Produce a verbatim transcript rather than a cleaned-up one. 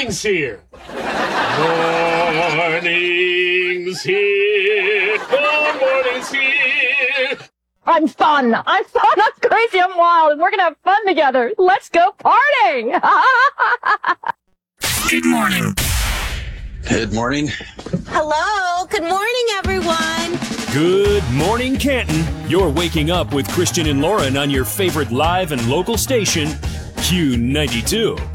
morning's here. Morning's here. Good morning's here. I'm fun. I'm fun. I'm crazy. I'm wild. And we're going to have fun together. Let's go party. Good morning. Good morning. Hello. Good morning, everyone. Good morning, Canton. You're waking up with Christian and Lauren on your favorite live and local station, Q ninety-two.